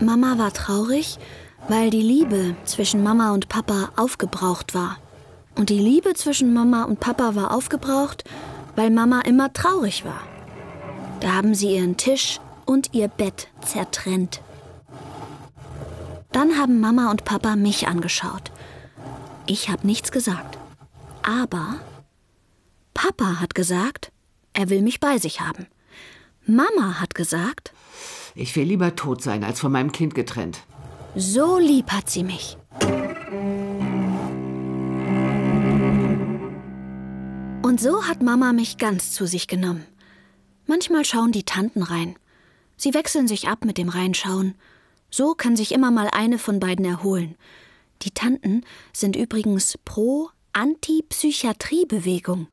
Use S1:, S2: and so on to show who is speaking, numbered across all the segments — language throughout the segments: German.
S1: Mama war traurig, weil die Liebe zwischen Mama und Papa aufgebraucht war. Und die Liebe zwischen Mama und Papa war aufgebraucht, weil Mama immer traurig war. Da haben sie ihren Tisch und ihr Bett zertrennt. Dann haben Mama und Papa mich angeschaut. Ich habe nichts gesagt. Aber Papa hat gesagt, er will mich bei sich haben. Mama hat gesagt,
S2: ich will lieber tot sein, als von meinem Kind getrennt.
S1: So lieb hat sie mich. Und so hat Mama mich ganz zu sich genommen. Manchmal schauen die Tanten rein. Sie wechseln sich ab mit dem Reinschauen. So kann sich immer mal eine von beiden erholen. Die Tanten sind übrigens Pro-Anti-Psychiatrie-Bewegung.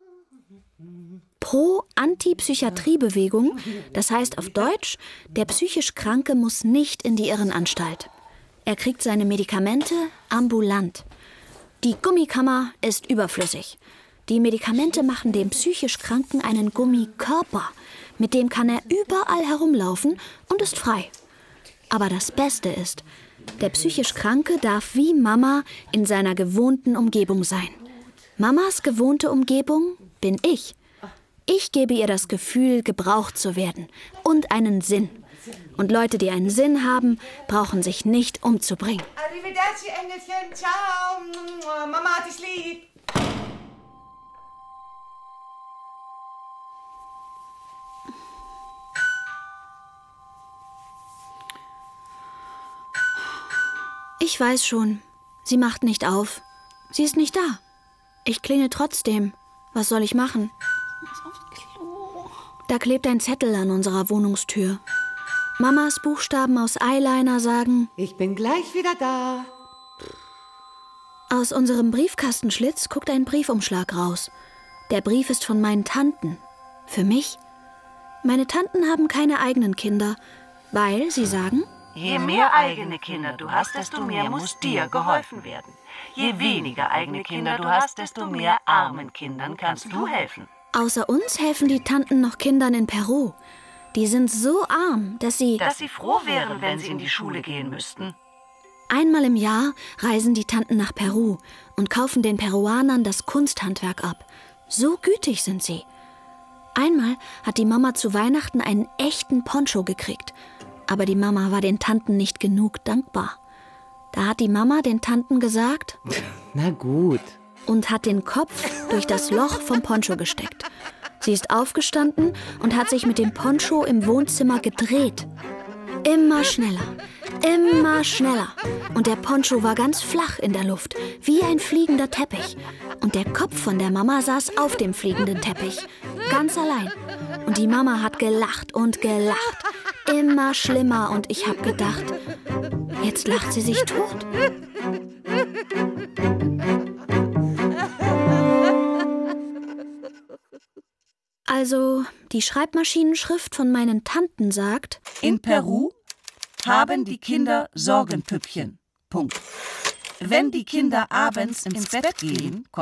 S1: Pro-Anti-Psychiatrie-Bewegung, das heißt auf Deutsch, der psychisch Kranke muss nicht in die Irrenanstalt. Er kriegt seine Medikamente ambulant. Die Gummikammer ist überflüssig. Die Medikamente machen dem psychisch Kranken einen Gummikörper. Mit dem kann er überall herumlaufen und ist frei. Aber das Beste ist, der psychisch Kranke darf wie Mama in seiner gewohnten Umgebung sein. Mamas gewohnte Umgebung bin ich. Ich gebe ihr das Gefühl, gebraucht zu werden und einen Sinn. Und Leute, die einen Sinn haben, brauchen sich nicht umzubringen.
S3: Arrivederci, Engelchen. Ciao. Mama hat dich lieb.
S1: Ich weiß schon, sie macht nicht auf. Sie ist nicht da. Ich klingel trotzdem. Was soll ich machen? Da klebt ein Zettel an unserer Wohnungstür. Mamas Buchstaben aus Eyeliner sagen:
S2: Ich bin gleich wieder da.
S1: Aus unserem Briefkastenschlitz guckt ein Briefumschlag raus. Der Brief ist von meinen Tanten. Für mich. Meine Tanten haben keine eigenen Kinder, weil sie sagen:
S4: Je mehr eigene Kinder du hast, desto mehr muss dir geholfen werden. Je weniger eigene Kinder du hast, desto mehr armen Kindern kannst du helfen.
S1: Außer uns helfen die Tanten noch Kindern in Peru. Die sind so arm, dass sie
S4: froh wären, wenn sie in die Schule gehen müssten.
S1: Einmal im Jahr reisen die Tanten nach Peru und kaufen den Peruanern das Kunsthandwerk ab. So gütig sind sie. Einmal hat die Mama zu Weihnachten einen echten Poncho gekriegt. Aber die Mama war den Tanten nicht genug dankbar. Da hat die Mama den Tanten gesagt:
S2: Na gut.
S1: Und hat den Kopf durch das Loch vom Poncho gesteckt. Sie ist aufgestanden und hat sich mit dem Poncho im Wohnzimmer gedreht. Immer schneller, immer schneller. Und der Poncho war ganz flach in der Luft, wie ein fliegender Teppich. Und der Kopf von der Mama saß auf dem fliegenden Teppich, ganz allein. Und die Mama hat gelacht und gelacht. Immer schlimmer, und ich habe gedacht, jetzt lacht sie sich tot. Also, die Schreibmaschinenschrift von meinen Tanten sagt:
S4: In Peru haben die Kinder Sorgenpüppchen. Punkt. Wenn die Kinder abends ins Bett gehen,